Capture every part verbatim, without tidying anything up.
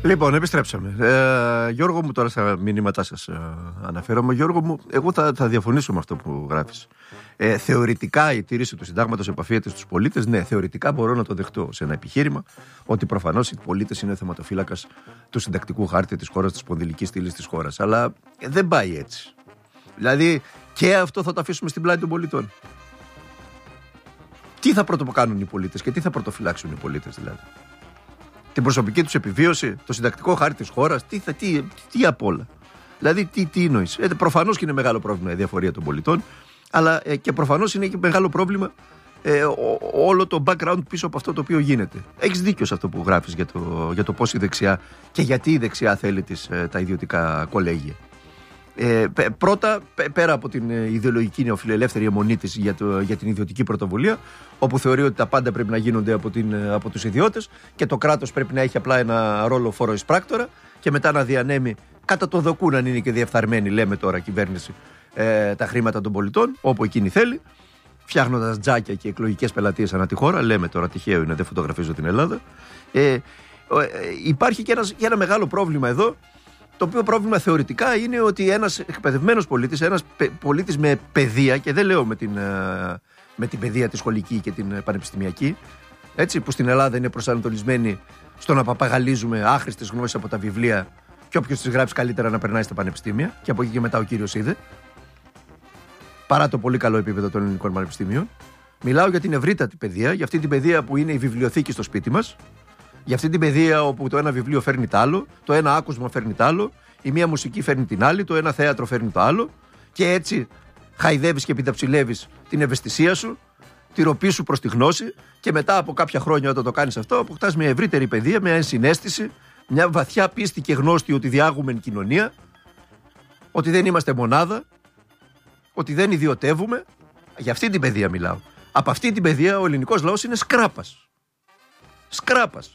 Λοιπόν, επιστρέψαμε. Ε, Γιώργο μου, τώρα στα μηνύματά σας ε, αναφέρομαι. Γιώργο μου, εγώ θα, θα διαφωνήσω με αυτό που γράφεις. Ε, θεωρητικά η τήρηση του συντάγματος επαφίεται στους πολίτες. Ναι, θεωρητικά μπορώ να το δεχτώ σε ένα επιχείρημα ότι προφανώς οι πολίτες είναι θεματοφύλακας του συντακτικού χάρτη της χώρας, της σπονδυλικής στήλης της χώρας. Αλλά ε, δεν πάει έτσι. Δηλαδή και αυτό θα το αφήσουμε στην πλάτη των πολιτών. Τι θα πρωτοκάνουν οι πολίτες και τι θα πρωτοφυλάξουν οι πολίτες δηλαδή? Την προσωπική τους επιβίωση, το συντακτικό χάρτη της χώρας, τι, τι, τι, τι απ' όλα. Δηλαδή, τι, τι εννοείς? Ε, προφανώς και είναι μεγάλο πρόβλημα η διαφορία των πολιτών, αλλά ε, και προφανώς είναι και μεγάλο πρόβλημα ε, ό, όλο το background πίσω από αυτό το οποίο γίνεται. Έχεις δίκιο σε αυτό που γράφεις για το, για το πώς η δεξιά και γιατί η δεξιά θέλει τις, ε, τα ιδιωτικά κολέγια. Ε, πρώτα, πέρα από την ιδεολογική νεοφιλελεύθερη αιμονή της για, για την ιδιωτική πρωτοβουλία, όπου θεωρεί ότι τα πάντα πρέπει να γίνονται από, την, από τους ιδιώτες και το κράτος πρέπει να έχει απλά ένα ρόλο φοροεισπράκτορα και μετά να διανέμει κατά το δοκούν, αν είναι και διεφθαρμένη, λέμε τώρα κυβέρνηση, ε, τα χρήματα των πολιτών όπου εκείνη θέλει, φτιάχνοντας τζάκια και εκλογικές πελατείες ανά τη χώρα. Λέμε τώρα, τυχαίο είναι, δεν φωτογραφίζω την Ελλάδα. Ε, ε, υπάρχει και, ένας, και ένα μεγάλο πρόβλημα εδώ. Το οποίο πρόβλημα θεωρητικά είναι ότι ένας εκπαιδευμένος πολίτης, ένας πολίτης με παιδεία, και δεν λέω με την, με την παιδεία τη σχολική και την πανεπιστημιακή, έτσι, που στην Ελλάδα είναι προσανατολισμένη στο να παπαγαλίζουμε άχρηστες γνώσεις από τα βιβλία και όποιος τις γράψει καλύτερα να περνάει στα πανεπιστήμια, και από εκεί και μετά ο κύριος είδε, παρά το πολύ καλό επίπεδο των ελληνικών πανεπιστήμιων. Μιλάω για την ευρύτατη παιδεία, για αυτή την παιδεία που είναι η βιβλιοθήκη στο σπίτι μας. Για αυτή την παιδεία όπου το ένα βιβλίο φέρνει τ' άλλο, το ένα άκουσμα φέρνει τ' άλλο, η μία μουσική φέρνει την άλλη, το ένα θέατρο φέρνει το άλλο, και έτσι χαϊδεύεις και επιταψιλεύεις την ευαισθησία σου, τη ροπή σου προς τη γνώση, και μετά από κάποια χρόνια, όταν το κάνεις αυτό, αποκτάς μια ευρύτερη παιδεία, μια ενσυναίσθηση, μια βαθιά πίστη και γνώστη ότι διάγουμε κοινωνία, ότι δεν είμαστε μονάδα, ότι δεν ιδιωτεύουμε. Για αυτή την παιδεία μιλάω. Από αυτή την παιδεία ο ελληνικός λαός είναι σκράπας. Σκράπας.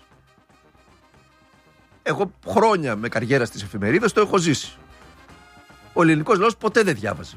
Εγώ χρόνια με καριέρα στις εφημερίδες το έχω ζήσει. Ο ελληνικός λαός ποτέ δεν διάβαζε.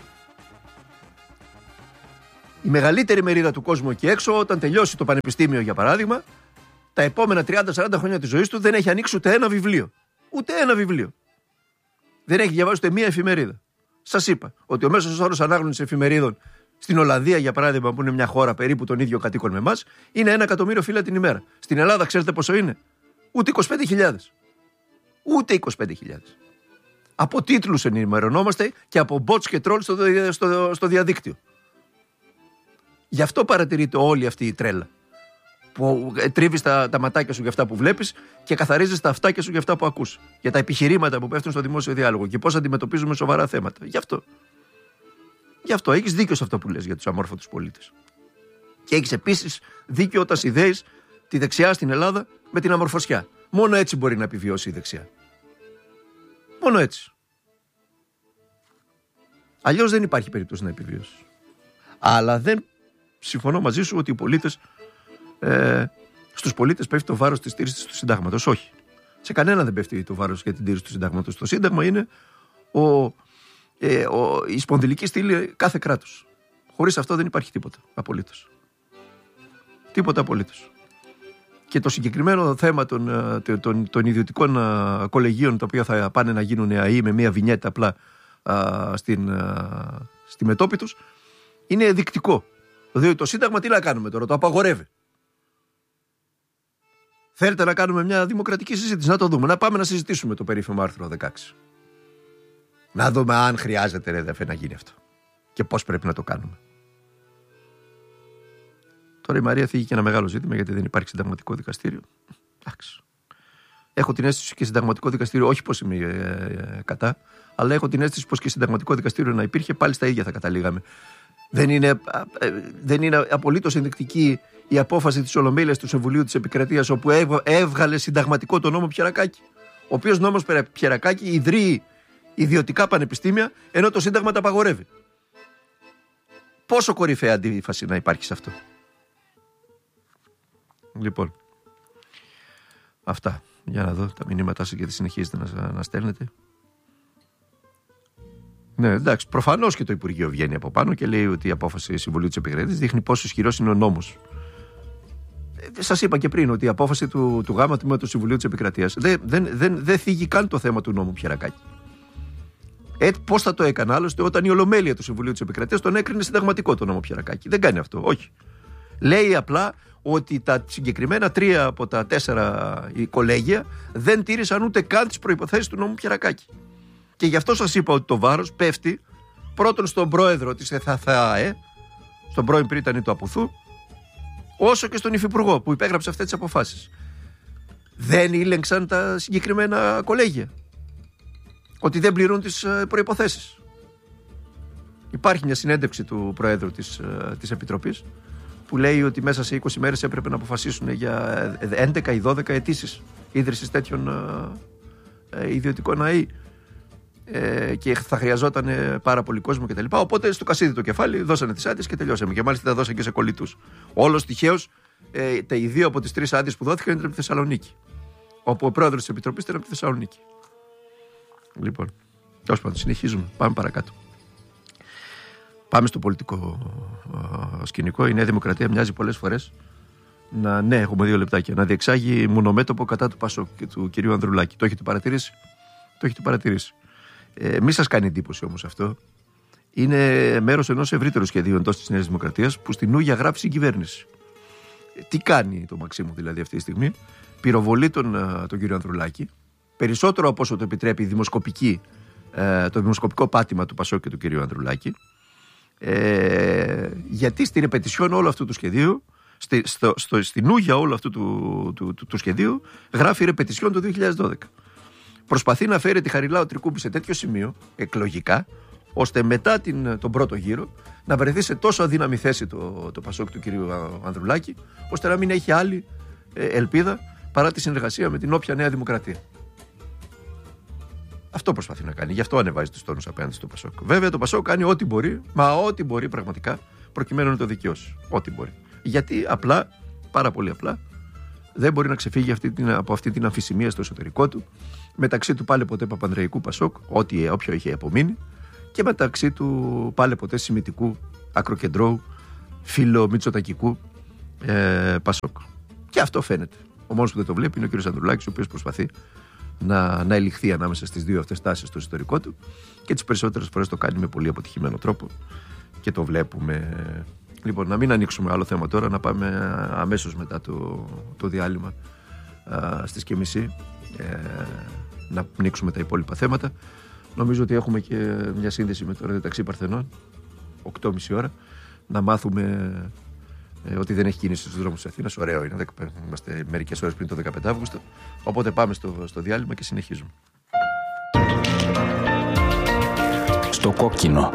Η μεγαλύτερη μερίδα του κόσμου εκεί έξω, όταν τελειώσει το πανεπιστήμιο για παράδειγμα, τα επόμενα τριάντα σαράντα χρόνια της ζωής του δεν έχει ανοίξει ούτε ένα βιβλίο. Ούτε ένα βιβλίο. Δεν έχει διαβάσει ούτε μία εφημερίδα. Σας είπα ότι ο μέσος όρος ανάγνωσης εφημερίδων στην Ολλανδία, για παράδειγμα, που είναι μια χώρα περίπου των ίδιων κατοίκων με εμάς, είναι ένα εκατομμύριο φύλλα την ημέρα. Στην Ελλάδα, ξέρετε πόσο είναι? Ούτε είκοσι πέντε χιλιάδες. Ούτε είκοσι πέντε χιλιάδες. Από τίτλους ενημερωνόμαστε και από bots και trolls στο, στο, στο διαδίκτυο. Γι' αυτό παρατηρείται όλη αυτή η τρέλα. Που τρίβεις τα, τα ματάκια σου για αυτά που βλέπεις και καθαρίζεις τα αυτάκια σου για αυτά που ακούς. Για τα επιχειρήματα που πέφτουν στο δημόσιο διάλογο και πώς αντιμετωπίζουμε σοβαρά θέματα. Γι' αυτό. Γι' αυτό έχεις δίκιο σε αυτό που λες για τους αμόρφωτους πολίτες. Και έχεις επίσης δίκιο όταν συνδέεις τη δεξιά στην Ελλάδα με την αμορφωσιά. Μόνο έτσι μπορεί να επιβιώσει η δεξιά. Μόνο έτσι. Αλλιώς δεν υπάρχει περίπτωση να επιβιώσει. Αλλά δεν συμφωνώ μαζί σου ότι οι πολίτες, ε, στους πολίτες πέφτει το βάρος της τήρησης του συντάγματος. Όχι. Σε κανένα δεν πέφτει το βάρος για την τήρηση του συντάγματος. Το σύνταγμα είναι ο, ε, ο, η σπονδυλική στήλη κάθε κράτους. Χωρίς αυτό δεν υπάρχει τίποτα απολύτως. Τίποτα απολύτως. Και το συγκεκριμένο θέμα των, των, των ιδιωτικών α, κολεγίων, τα οποία θα πάνε να γίνουν ΑΕΗ με μία βινιέτα απλά α, στην, α, στη μετώπη τους, είναι δεικτικό. Δηλαδή το Σύνταγμα τι να κάνουμε τώρα, το απαγορεύει. Θέλετε να κάνουμε μια δημοκρατική συζήτηση, να το δούμε, να πάμε να συζητήσουμε το περίφημο άρθρο δεκαέξι. Να δούμε αν χρειάζεται, ρε αδερφέ, να γίνει αυτό και πώς πρέπει να το κάνουμε. Τώρα η Μαρία θίγει και ένα μεγάλο ζήτημα, γιατί δεν υπάρχει συνταγματικό δικαστήριο. Εντάξει. Έχω την αίσθηση και συνταγματικό δικαστήριο, όχι πως είμαι ε, ε, κατά, αλλά έχω την αίσθηση πως και συνταγματικό δικαστήριο να υπήρχε, πάλι στα ίδια θα καταλήγαμε. Δεν είναι, ε, δεν είναι απολύτως ενδεικτική η απόφαση της Ολομέλειας του Συμβουλίου της Επικρατείας, όπου έβγαλε συνταγματικό τον νόμο Πιερακάκη. Ο οποίος νόμος Πιερακάκη ιδρύει ιδιωτικά πανεπιστήμια, ενώ το Σύνταγμα τα απαγορεύει. Πόσο κορυφαία αντίφαση να υπάρχει σε αυτό. Λοιπόν, αυτά. Για να δω τα μηνύματά σας, γιατί συνεχίζετε να, να στέλνετε. Ναι, εντάξει, προφανώς και το Υπουργείο βγαίνει από πάνω και λέει ότι η απόφαση Συμβουλίου της Επικρατείας δείχνει πόσο ισχυρός είναι ο νόμος. σας είπα και πριν ότι η απόφαση του, του ΓΑΜΑ τμήμα του Συμβουλίου της Επικρατείας δεν, δεν, δεν, δεν θίγει καν το θέμα του νόμου Πιερακάκη. Ε, πώς θα το έκανε άλλωστε όταν η Ολομέλεια του Συμβουλίου της Επικρατείας τον έκρινε συνταγματικό το νόμο Πιερακάκη? Δεν κάνει αυτό, όχι. Λέει απλά ότι τα συγκεκριμένα τρία από τα τέσσερα κολέγια δεν τήρησαν ούτε καν τις προϋποθέσεις του νόμου Πιερακάκη. Και γι' αυτό σας είπα ότι το βάρος πέφτει πρώτον στον πρόεδρο της ΕΘΑΘΑΕ, στον πρώην πρίτανη του Απουθού, όσο και στον υφυπουργό που υπέγραψε αυτές τις αποφάσεις. Δεν ήλεγξαν τα συγκεκριμένα κολέγια ότι δεν πληρούν τις προϋποθέσεις. Υπάρχει μια συνέντευξη του Προέδρου της, της Επιτροπής που λέει ότι μέσα σε είκοσι μέρες έπρεπε να αποφασίσουν για έντεκα ή δώδεκα αιτήσεις ίδρυσης τέτοιων ε, ιδιωτικών ΑΕΗ ε, και θα χρειαζόταν πάρα πολύ κόσμο κτλ. Οπότε στο κασίδι το κεφάλι δώσανε τις άδειες και τελειώσαμε. Και μάλιστα τα δώσανε και σε κολλητούς. Όλος τυχαίως ε, τα οι δύο από τις τρεις άδειες που δόθηκαν ήταν από τη Θεσσαλονίκη. Όπου ο πρόεδρος της Επιτροπής ήταν από τη Θεσσαλονίκη. Λοιπόν, τέλος πάντων, συνεχίζουμε. Πάμε παρακάτω. Πάμε στο πολιτικό uh, σκηνικό. Η Νέα Δημοκρατία μοιάζει πολλές φορές να, ναι, έχουμε δύο λεπτάκια, να διεξάγει μονομέτωπο κατά του Πασόκ και του κυρίου Ανδρουλάκη. Το έχετε παρατηρήσει? Το έχετε παρατηρήσει. Ε, μη σας κάνει εντύπωση όμως αυτό. Είναι μέρος ενός ευρύτερου σχεδίου εντός της Νέας Δημοκρατίας που στην Ούγια γράφει συγκυβέρνηση. Ε, τι κάνει το Μαξίμου δηλαδή αυτή τη στιγμή? Πυροβολεί τον, τον κύριο Ανδρουλάκη περισσότερο από όσο το επιτρέπει η δημοσκοπική, ε, το δημοσκοπικό πάτημα του Πασόκ και του κυρίου Ανδρουλάκη. Ε, γιατί στην επετησιόν όλου αυτού του σχεδίου, στη, στο, στο, στην ούγια όλου αυτού του, του, του, του σχεδίου, γράφει ρεπετησιόν το δύο χιλιάδες δώδεκα. Προσπαθεί να φέρει τη Χαριλάου Τρικούμπη σε τέτοιο σημείο, εκλογικά, ώστε μετά την, τον πρώτο γύρο να βρεθεί σε τόσο αδύναμη θέση το, το Πασόκ του κυρίου Ανδρουλάκη, ώστε να μην έχει άλλη ε, ελπίδα παρά τη συνεργασία με την όποια Νέα Δημοκρατία. Αυτό προσπαθεί να κάνει. Γι' αυτό ανεβάζει τους τόνους απέναντι στο Πασόκ. Βέβαια το Πασόκ κάνει ό,τι μπορεί, μα ό,τι μπορεί πραγματικά, προκειμένου να το δικαιώσει. Ό,τι μπορεί. Γιατί απλά, πάρα πολύ απλά, δεν μπορεί να ξεφύγει αυτή την, από αυτή την αμφισημία στο εσωτερικό του, μεταξύ του πάλε ποτέ παπανδρεϊκού Πασόκ, ό,τι, όποιο είχε απομείνει, και μεταξύ του πάλε ποτέ σημιτικού, ακροκεντρώου, φιλομητσοτακικού ε, Πασόκ. Και αυτό φαίνεται. Ο μόνος που δεν το βλέπει είναι ο κ. Ανδρουλάκης, ο οποίος προσπαθεί να, να ελιχθεί ανάμεσα στις δύο αυτές τάσεις στο ιστορικό του και τις περισσότερες φορές το κάνει με πολύ αποτυχημένο τρόπο και το βλέπουμε. Λοιπόν, να μην ανοίξουμε άλλο θέμα τώρα, να πάμε αμέσως μετά το, το διάλειμμα α, στις και μισή ε, να ανοίξουμε τα υπόλοιπα θέματα. Νομίζω ότι έχουμε και μια σύνδεση με το Ρεδιταξί Παρθενών οκτώ και μισή ώρα, να μάθουμε ε, ότι δεν έχει κίνηση στους δρόμους της Αθήνας. Ωραίο είναι, είμαστε μερικές ώρες πριν το δεκαπέντε Αύγουστο, οπότε πάμε στο, στο διάλειμμα και συνεχίζουμε. Στο κόκκινο.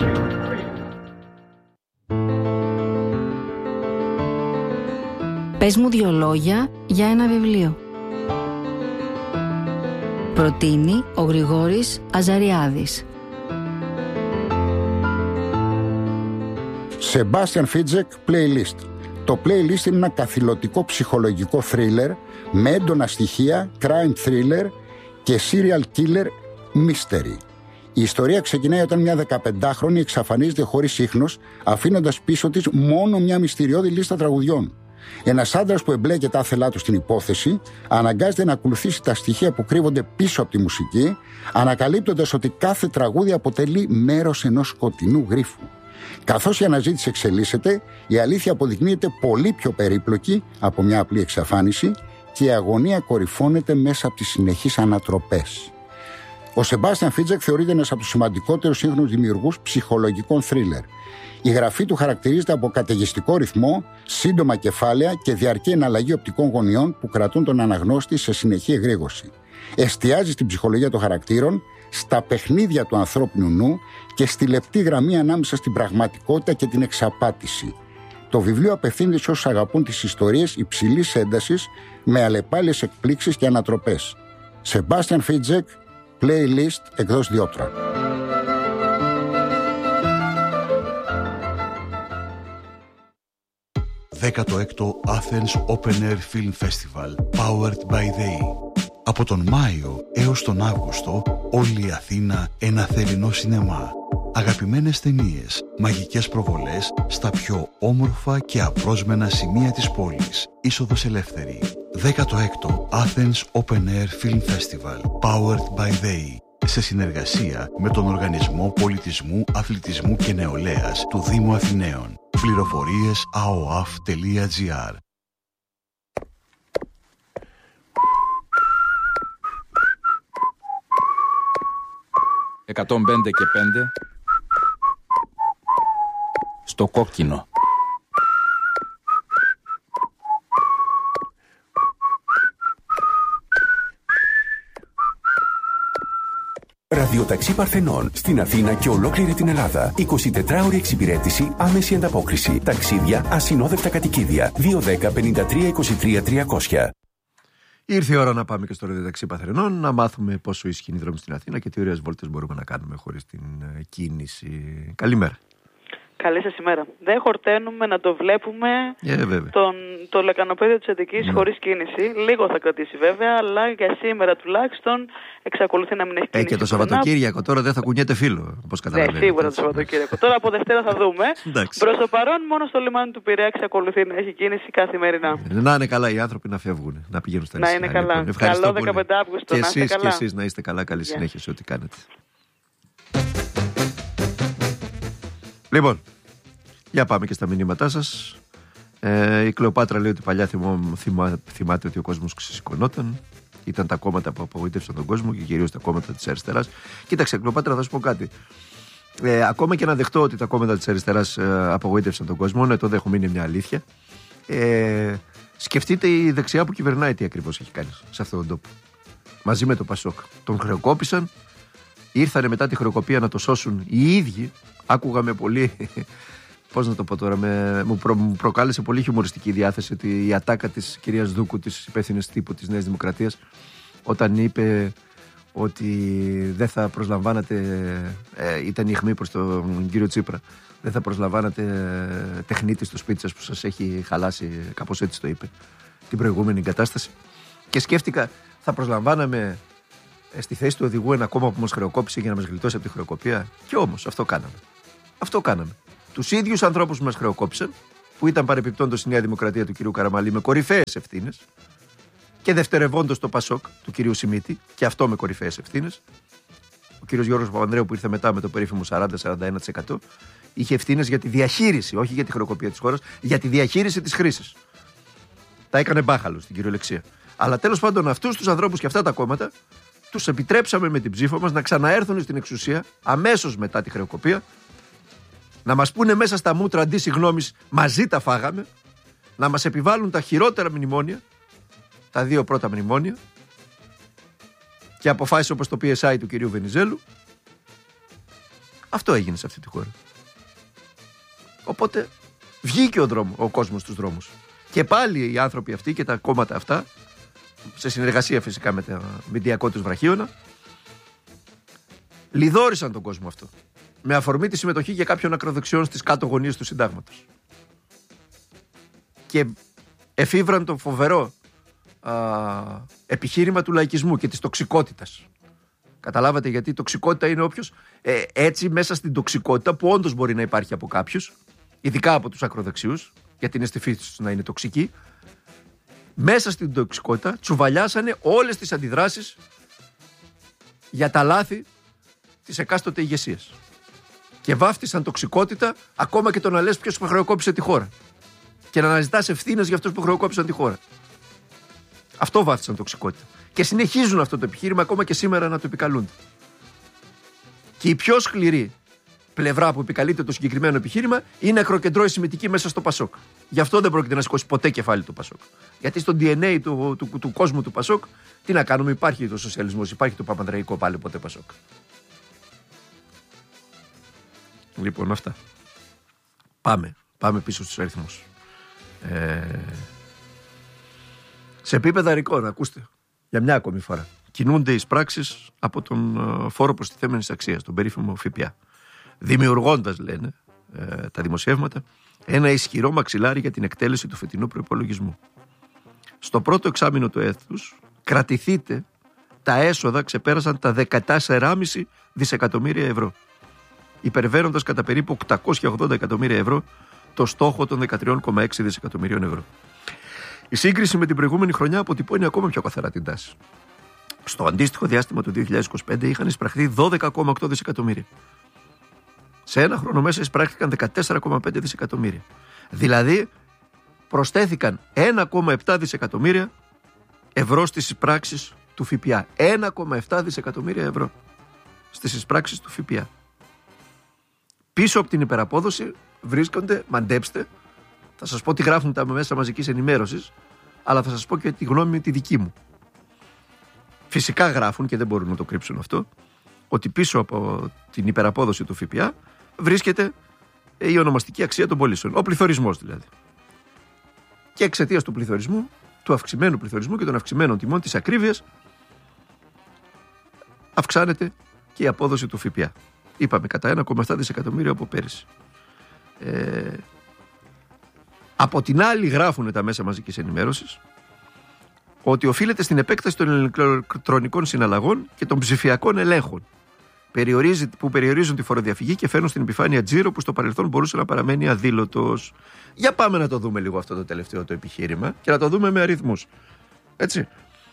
Πες μου δύο λόγια για ένα βιβλίο. Προτείνει ο Γρηγόρης Αζαριάδης. Σεμπάστιαν Φίτζεκ Playlist. Το Playlist είναι ένα καθηλωτικό ψυχολογικό θρίλερ με έντονα στοιχεία, crime thriller και serial killer mystery. Η ιστορία ξεκινάει όταν μια δεκαπεντάχρονη εξαφανίζεται χωρίς ίχνος, αφήνοντας πίσω της μόνο μια μυστηριώδη λίστα τραγουδιών. Ένας άντρας που εμπλέκεται άθελά του στην υπόθεση αναγκάζεται να ακολουθήσει τα στοιχεία που κρύβονται πίσω από τη μουσική, ανακαλύπτοντας ότι κάθε τραγούδι αποτελεί μέρος ενός σκοτεινού γρίφου. Καθώς η αναζήτηση εξελίσσεται, η αλήθεια αποδεικνύεται πολύ πιο περίπλοκη από μια απλή εξαφάνιση και η αγωνία κορυφώνεται μέσα από τις συνεχείς ανατροπές. Ο Σεμπάστιαν Φίτζεκ θεωρείται ένας από τους σημαντικότερους σύγχρονους δημιουργούς ψυχολογικών θρίλερ. Η γραφή του χαρακτηρίζεται από καταιγιστικό ρυθμό, σύντομα κεφάλαια και διαρκή εναλλαγή οπτικών γωνιών που κρατούν τον αναγνώστη σε συνεχή εγρήγορση. Εστιάζει στην ψυχολογία των χαρακτήρων, στα παιχνίδια του ανθρώπινου νου και στη λεπτή γραμμή ανάμεσα στην πραγματικότητα και την εξαπάτηση. Το βιβλίο απευθύνεται σε όσους αγαπούν τις ιστορίες υψηλής έντασης με αλλεπάλληλες εκπλήξεις και ανατροπές. Σεμπάστιαν Φίτζεκ, Playlist, εκδόσεις Διόπτρα. δέκατο έκτο Athens Open Air Film Festival, powered by They. Από τον Μάιο έως τον Αύγουστο, όλη η Αθήνα ένα θερινό σινεμά. Αγαπημένες ταινίες, μαγικές προβολές στα πιο όμορφα και απρόσμενα σημεία της πόλης. Είσοδος ελεύθερη. δέκατο έκτο Athens Open Air Film Festival, powered by they, σε συνεργασία με τον Οργανισμό Πολιτισμού, Αθλητισμού και Νεολαίας του Δήμου Αθηναίων. Πληροφορίες a o a f τελεία g r. εκατόν πέντε και πέντε στο κόκκινο. Ραδιοταξί Παρθενών στην Αθήνα και ολόκληρη την Ελλάδα. εικοσιτετράωρη εξυπηρέτηση, άμεση ανταπόκριση. Ταξίδια, ασυνόδευτα κατοικίδια. δύο δέκα πενήντα τρία είκοσι τρία τριακόσια. Ήρθε η ώρα να πάμε και στο ραδιοταξί Παρθενών, να μάθουμε πόσο ισχύει η δρόμη στην Αθήνα και τι ωραίες βόλτες μπορούμε να κάνουμε χωρίς την κίνηση. Καλημέρα. Καλή σας ημέρα. Δεν χορταίνουμε να το βλέπουμε yeah, τον, το λεκανοπέδιο της Αττικής mm. χωρίς κίνηση. Λίγο θα κρατήσει βέβαια, αλλά για σήμερα τουλάχιστον εξακολουθεί να μην έχει κίνηση. Ε, και το Σαββατοκύριακο τώρα δεν θα κουνιέται φύλλο, όπως καταλαβαίνετε. Ναι, σίγουρα το Σαββατοκύριακο. Τώρα από Δευτέρα θα δούμε. Προς το παρόν, μόνο στο λιμάνι του Πειραιά εξακολουθεί να έχει κίνηση καθημερινά. Να είναι καλά οι άνθρωποι να φεύγουν, να πηγαίνουν στα νησιά. Να είναι καλά. Καλό δεκαπέντε Αυγούστου. Και εσείς και εσείς να είστε καλά, καλή συνέχεια σε ό,τι κάνετε. Λοιπόν. Για πάμε και στα μηνύματά σας. Ε, η Κλεοπάτρα λέει ότι παλιά θυμό, θυμά, θυμάται ότι ο κόσμος ξεσηκωνόταν. Ήταν τα κόμματα που απογοήτευσαν τον κόσμο και κυρίως τα κόμματα της αριστεράς. Κοίταξε, Κλεοπάτρα, θα σου πω κάτι. Ε, ακόμα και να δεχτώ ότι τα κόμματα της αριστεράς ε, απογοήτευσαν τον κόσμο, ναι, το δέχομαι, είναι μια αλήθεια. Ε, σκεφτείτε η δεξιά που κυβερνάει τι ακριβώς έχει κάνει σε αυτόν τον τόπο. Μαζί με το Πασόκ. Τον χρεοκόπησαν. Ήρθανε μετά τη χρεοκοπία να το σώσουν οι ίδιοι. Άκουγαμε πολύ. Πώς να το πω τώρα, με, μου, προ, μου προκάλεσε πολύ χιουμοριστική διάθεση ότι η ατάκα της κυρίας Δούκου, της υπεύθυνης τύπου της Νέας Δημοκρατίας, όταν είπε ότι δεν θα προσλαμβάνατε, ε, ήταν η αιχμή προς τον κύριο Τσίπρα, δεν θα προσλαμβάνατε ε, τεχνίτη στο σπίτι σας που σας έχει χαλάσει, κάπως έτσι το είπε, την προηγούμενη κατάσταση. Και σκέφτηκα, θα προσλαμβάναμε ε, στη θέση του οδηγού ένα κόμμα που μας χρεοκόπησε για να μας γλιτώσει από τη χρεοκοπία. Και όμως αυτό κάναμε. Αυτό κάναμε. Τους ίδιους ανθρώπους που μας χρεοκόπησαν, που ήταν παρεπιπτόντως η Νέα Δημοκρατία του κυρίου Καραμαλή με κορυφαίες ευθύνες, και δευτερευόντως το Πασόκ του κυρίου Σιμίτη, και αυτό με κορυφαίες ευθύνες. Ο κύριος Γιώργος Παπανδρέου, που ήρθε μετά με το περίφημο σαράντα με σαράντα ένα τοις εκατό, είχε ευθύνες για τη διαχείριση, όχι για τη χρεοκοπία της χώρας, για τη διαχείριση της χρήσης. Τα έκανε μπάχαλο στην κυριολεξία. Αλλά τέλος πάντων, αυτούς τους ανθρώπους και αυτά τα κόμματα τους επιτρέψαμε με την ψήφο μας να ξαναέρθουν στην εξουσία αμέσως μετά τη χρεοκοπία. Να μας πούνε μέσα στα μούτρα αντί συγγνώμης, μαζί τα φάγαμε. Να μας επιβάλλουν τα χειρότερα μνημόνια, τα δύο πρώτα μνημόνια, και αποφάσεις όπως το πι ες άι του κυρίου Βενιζέλου. Αυτό έγινε σε αυτή τη χώρα. Οπότε βγήκε ο, δρόμο, ο κόσμος στους δρόμους. Και πάλι οι άνθρωποι αυτοί και τα κόμματα αυτά, σε συνεργασία φυσικά με τα μηντιακό τους βραχίωνα, λιδόρισαν τον κόσμο αυτό. Με αφορμή τη συμμετοχή για κάποιων ακροδεξιών στις κάτω γωνίες του συντάγματος. Και εφήβραν το φοβερό α, επιχείρημα του λαϊκισμού και της τοξικότητας. Καταλάβατε, γιατί η τοξικότητα είναι όποιος ε, έτσι μέσα στην τοξικότητα που όντως μπορεί να υπάρχει από κάποιους, ειδικά από τους ακροδεξιούς, γιατί είναι στη φύση τους να είναι τοξικοί, μέσα στην τοξικότητα τσουβαλιάσανε όλες τις αντιδράσεις για τα λάθη της εκάστοτε ηγεσίας. Και βάφτισαν τοξικότητα ακόμα και το να λες ποιος χρεοκόπησε τη χώρα. Και να αναζητάς ευθύνες για αυτούς που χρεοκόπησαν τη χώρα. Αυτό βάφτισαν τοξικότητα. Και συνεχίζουν αυτό το επιχείρημα ακόμα και σήμερα να το επικαλούνται. Και η πιο σκληρή πλευρά που επικαλείται το συγκεκριμένο επιχείρημα είναι ακροκεντρώη σημητική μέσα στο Πασόκ. Γι' αυτό δεν πρόκειται να σηκώσει ποτέ κεφάλι του Πασόκ. Γιατί στο ντι εν έι του, του, του, του κόσμου του Πασόκ, τι να κάνουμε, υπάρχει το σοσιαλισμός, υπάρχει το παπανδρεϊκό πάλι ποτέ Πασόκ. Λοιπόν, αυτά. Πάμε. Πάμε πίσω στους αριθμούς. Ε, σε επίπεδα ρεκόρ, ακούστε, για μια ακόμη φορά, κινούνται οι πράξεις από τον φόρο προστιθέμενης αξίας, τον περίφημο ΦΠΑ. Δημιουργώντας, λένε ε, τα δημοσιεύματα, ένα ισχυρό μαξιλάρι για την εκτέλεση του φετινού προϋπολογισμού. Στο πρώτο εξάμηνο του έτους, κρατηθείτε, τα έσοδα ξεπέρασαν τα δεκατέσσερα κόμμα πέντε δισεκατομμύρια ευρώ. υπερβαίνοντας κατά περίπου οκτακόσια ογδόντα εκατομμύρια ευρώ το στόχο των δεκατρία κόμμα έξι δισεκατομμυρίων ευρώ. Η σύγκριση με την προηγούμενη χρονιά αποτυπώνει ακόμα πιο καθαρά την τάση. Στο αντίστοιχο διάστημα του δύο χιλιάδες είκοσι πέντε είχαν εισπραχθεί δώδεκα κόμμα οκτώ δισεκατομμύρια. Σε ένα χρόνο μέσα εισπράχθηκαν δεκατέσσερα κόμμα πέντε δισεκατομμύρια. Δηλαδή προσθέθηκαν ένα κόμμα επτά δισεκατομμύρια ευρώ στις εισπράξεις του ΦΠΑ. ένα κόμμα επτά δισεκατομμύρια ευρώ στις εισπράξεις του ΦΠΑ. Πίσω από την υπεραπόδοση βρίσκονται, μαντέψτε, θα σας πω τι γράφουν τα μέσα μαζικής ενημέρωσης, αλλά θα σας πω και τη γνώμη τη δική μου. Φυσικά γράφουν, και δεν μπορούν να το κρύψουν αυτό, ότι πίσω από την υπεραπόδοση του ΦΠΑ βρίσκεται η ονομαστική αξία των πωλήσεων, ο πληθωρισμός δηλαδή. Και εξαιτίας του πληθωρισμού, του αυξημένου πληθωρισμού και των αυξημένων τιμών της ακρίβειας, αυξάνεται και η απόδοση του ΦΠΑ. Είπαμε κατά ένα κόμμα επτά δισεκατομμύρια από πέρυσι. Ε, από την άλλη γράφουν τα μέσα μαζικής ενημέρωσης ότι οφείλεται στην επέκταση των ηλεκτρονικών συναλλαγών και των ψηφιακών ελέγχων που περιορίζουν τη φοροδιαφυγή και φέρνουν στην επιφάνεια τζίρο που στο παρελθόν μπορούσε να παραμένει αδήλωτος. Για πάμε να το δούμε λίγο αυτό το τελευταίο το επιχείρημα και να το δούμε με αριθμούς. Έτσι.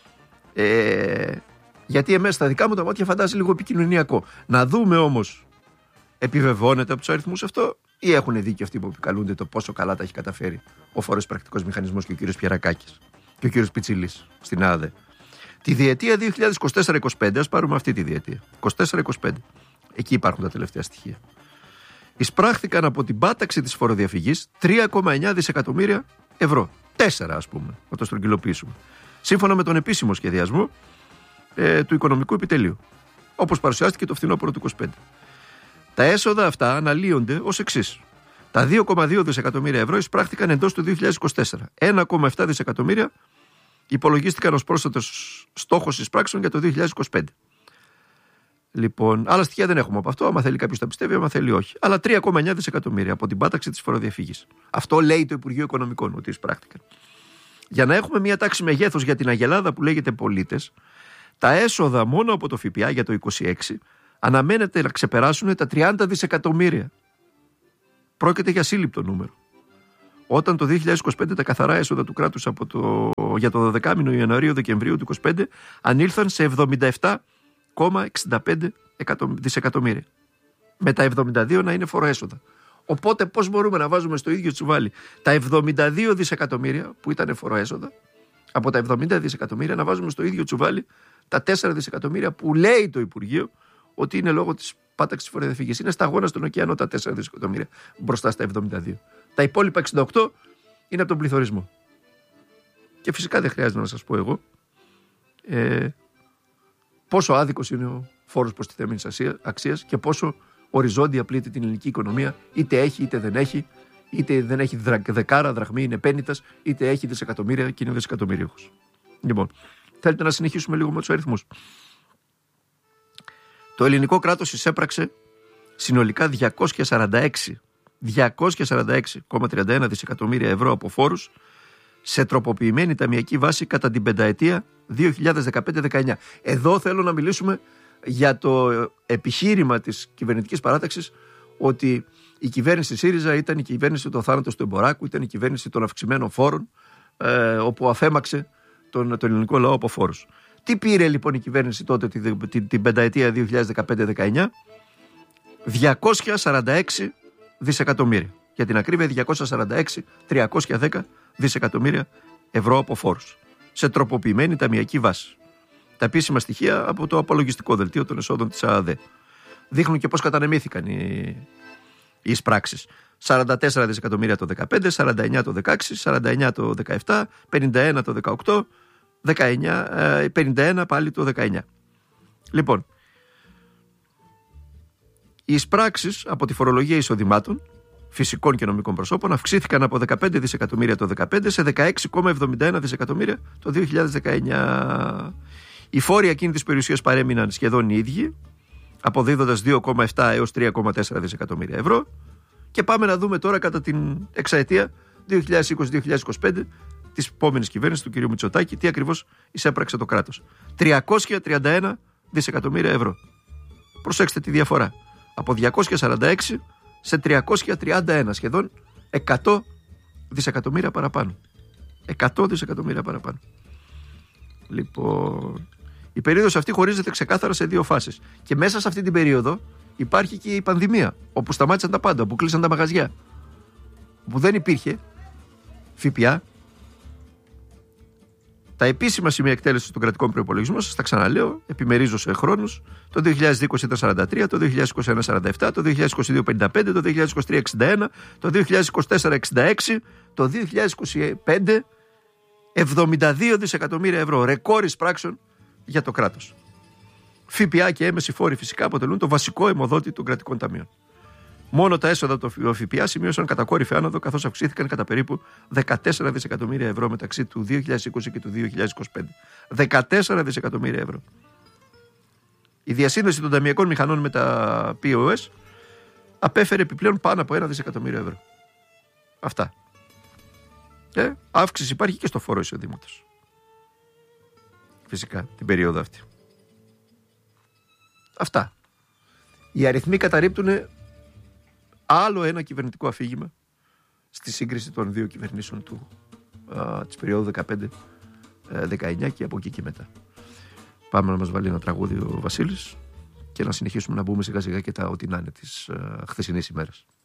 Ε, γιατί εμείς στα δικά μου τα μάτια φαντάζει λίγο επικοινωνιακό. Να δούμε όμως, επιβεβαιώνεται από τους αριθμούς αυτό ή έχουν δίκιο αυτοί που επικαλούνται το πόσο καλά τα έχει καταφέρει ο φοροεισπρακτικός μηχανισμός και ο κύριος Πιερακάκης και ο κύριος Πιτσιλής στην ΑΔΕ. Τη διετία δύο χιλιάδες είκοσι τέσσερα είκοσι πέντε, ας πάρουμε αυτή τη διετία. είκοσι τέσσερα είκοσι πέντε. Εκεί υπάρχουν τα τελευταία στοιχεία. Εισπράχθηκαν από την πάταξη της φοροδιαφυγής τρία κόμμα εννιά δισεκατομμύρια ευρώ. Τέσσερα, ας πούμε, να το στρογγυλοποιήσουμε. Σύμφωνα με τον επίσημο σχεδιασμό ε, του Οικονομικού Επιτελείου, όπως παρουσιάστηκε το φθινόπωρο του είκοσι πέντε. Τα έσοδα αυτά αναλύονται ως εξής. Τα δύο κόμμα δύο δισεκατομμύρια ευρώ εισπράχθηκαν εντός του δύο χιλιάδες είκοσι τέσσερα. ένα κόμμα επτά δισεκατομμύρια υπολογίστηκαν ως πρόσθετος στόχος εισπράξεων για το δύο χιλιάδες είκοσι πέντε. Λοιπόν, άλλα στοιχεία δεν έχουμε από αυτό. Άμα θέλει κάποιος τα πιστεύει, άμα θέλει όχι. Αλλά τρία κόμμα εννιά δισεκατομμύρια από την πάταξη της φοροδιαφυγής. Αυτό λέει το Υπουργείο Οικονομικών ότι εισπράχτηκαν. Για να έχουμε μια τάξη μεγέθους για την αγελάδα που λέγεται πολίτες, τα έσοδα μόνο από το ΦΠΑ για το είκοσι έξι αναμένεται να ξεπεράσουν τα τριάντα δισεκατομμύρια. Πρόκειται για σύλληπτο νούμερο. Όταν το δύο χιλιάδες είκοσι πέντε τα καθαρά έσοδα του κράτους από το, για το δωδεκάμηνο Ιανουαρίου-Δεκεμβρίου του είκοσι πέντε ανήλθαν σε εβδομήντα επτά κόμμα εξήντα πέντε δισεκατομμύρια. Με τα εβδομήντα δύο να είναι φοροέσοδα. Οπότε πώς μπορούμε να βάζουμε στο ίδιο τσουβάλι τα εβδομήντα δύο δισεκατομμύρια που ήταν φοροέσοδα, από τα εβδομήντα δισεκατομμύρια να βάζουμε στο ίδιο τσουβάλι τα τέσσερα δισεκατομμύρια που λέει το Υπουργείο ότι είναι λόγω της πάταξης της φοροδιαφυγής. Είναι σταγόνα στον ωκεανό τα τέσσερα δισεκατομμύρια μπροστά στα εβδομήντα δύο. Τα υπόλοιπα εξήντα οκτώ είναι από τον πληθωρισμό. Και φυσικά δεν χρειάζεται να σας πω εγώ ε, πόσο άδικος είναι ο φόρος προστιθέμενης αξίας και πόσο οριζόντια πλήττει την ελληνική οικονομία, είτε έχει είτε δεν έχει, είτε δεν έχει δεκάρα δραχμή, είναι πέννητας, είτε έχει δισεκατομμύρια και είναι δισεκατομμυρίουχος. Λοιπόν, θέλετε να συνεχίσουμε λίγο με τους αριθμούς. Το ελληνικό κράτος εισέπραξε συνολικά διακόσια σαράντα έξι κόμμα τριάντα ένα δισεκατομμύρια ευρώ από φόρους σε τροποποιημένη ταμειακή βάση κατά την πενταετία δύο χιλιάδες δεκαπέντε δεκαεννιά. Εδώ θέλω να μιλήσουμε για το επιχείρημα της κυβερνητικής παράταξης ότι η κυβέρνηση ΣΥΡΙΖΑ ήταν η κυβέρνηση του θάνατος του Εμποράκου, ήταν η κυβέρνηση των αυξημένων φόρων, ε, όπου αφέμαξε τον, τον ελληνικό λαό από φόρους. Τι πήρε λοιπόν η κυβέρνηση τότε την, την, την πενταετία δύο χιλιάδες δεκαπέντε δεκαεννιά? διακόσια σαράντα έξι δισεκατομμύρια. Για την ακρίβεια διακόσια σαράντα έξι χιλιάδες τριακόσια δέκα δισεκατομμύρια ευρώ από φόρους σε τροποποιημένη ταμειακή βάση. Τα επίσημα στοιχεία από το απολογιστικό δελτίο των εσόδων της ΑΔΕ δείχνουν και πώς κατανεμήθηκαν οι, οι εισπράξεις. σαράντα τέσσερα δισεκατομμύρια το δεκαπέντε, σαράντα εννιά το δεκαέξι, σαράντα εννιά το δεκαεπτά, πενήντα ένα το δεκαοκτώ, δεκαεννιά, πενήντα ένα πάλι το δεκαεννιά. Λοιπόν, οι εισπράξεις από τη φορολογία εισοδημάτων φυσικών και νομικών προσώπων αυξήθηκαν από δεκαπέντε δισεκατομμύρια το δεκαπέντε σε δεκαέξι κόμμα εβδομήντα ένα δισεκατομμύρια το δύο χιλιάδες δεκαεννιά. Οι φόροι ακίνητης περιουσίας παρέμειναν σχεδόν οι ίδιοι, αποδίδοντας δύο κόμμα επτά έως τρία κόμμα τέσσερα δισεκατομμύρια ευρώ. Και πάμε να δούμε τώρα κατά την εξαετία δύο χιλιάδες είκοσι με δύο χιλιάδες είκοσι πέντε της επόμενης κυβέρνησης του κ. Μητσοτάκη τι ακριβώς εισέπραξε το κράτος. τριακόσια τριάντα ένα δισεκατομμύρια ευρώ. Προσέξτε τη διαφορά. Από διακόσια σαράντα έξι σε τριακόσια τριάντα ένα, σχεδόν εκατό δισεκατομμύρια παραπάνω. εκατό δισεκατομμύρια παραπάνω. Λοιπόν, η περίοδος αυτή χωρίζεται ξεκάθαρα σε δύο φάσεις. Και μέσα σε αυτή την περίοδο υπάρχει και η πανδημία, όπου σταμάτησαν τα πάντα, όπου κλείσαν τα μαγαζιά, όπου δεν υπήρχε ΦΠΑ. Τα επίσημα σημεία εκτέλεσης των κρατικών προϋπολογισμών, σας τα ξαναλέω, επιμερίζω σε χρόνους. Το δύο χιλιάδες είκοσι ήταν σαράντα τρία, το δύο χιλιάδες είκοσι ένα σαράντα επτά, το δύο χιλιάδες είκοσι δύο πενήντα πέντε, το δύο χιλιάδες είκοσι τρία εξήντα ένα, το δύο χιλιάδες είκοσι τέσσερα εξήντα έξι, το δύο χιλιάδες είκοσι πέντε εβδομήντα δύο δισεκατομμύρια ευρώ. Ρεκόρ εισπράξεων για το κράτος. ΦΠΑ και έμεση φόροι φυσικά αποτελούν το βασικό αιμοδότη των κρατικών ταμείων. Μόνο τα έσοδα του ΦΠΑ σημείωσαν κατακόρυφη άνοδο, καθώς αυξήθηκαν κατά περίπου δεκατέσσερα δισεκατομμύρια ευρώ μεταξύ του δύο χιλιάδες είκοσι και του δύο χιλιάδες είκοσι πέντε. δεκατέσσερα δισεκατομμύρια ευρώ. Η διασύνδεση των ταμειακών μηχανών με τα πι ο ες απέφερε επιπλέον πάνω από ένα δισεκατομμύριο ευρώ. Αυτά. Ε, αύξηση υπάρχει και στο φόρο εισοδήματος. Φυσικά την περίοδο αυτή. Αυτά. Οι αριθμοί καταρρίπτουν άλλο ένα κυβερνητικό αφήγημα στη σύγκριση των δύο κυβερνήσεων του, α, της περίοδου δεκαπέντε δεκαεννιά και από εκεί και μετά. Πάμε να μας βάλει ένα τραγούδι ο Βασίλης και να συνεχίσουμε να μπούμε σιγά σιγά και τα ό,τι να είναι της α, χθεσινής ημέρας.